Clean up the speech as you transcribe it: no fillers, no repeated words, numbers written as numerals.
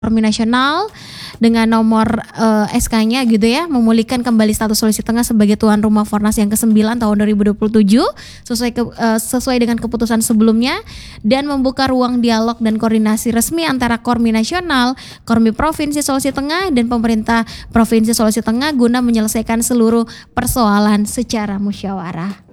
Kormi Nasional dengan nomor SK-nya gitu ya, memulihkan kembali status Sulawesi Tengah sebagai tuan rumah Fornas yang ke-9 tahun 2027 sesuai dengan keputusan sebelumnya, dan membuka ruang dialog dan koordinasi resmi antara Kormi Nasional, Kormi Provinsi Sulawesi Tengah dan pemerintah Provinsi Sulawesi Tengah guna menyelesaikan seluruh persoalan secara musyawarah.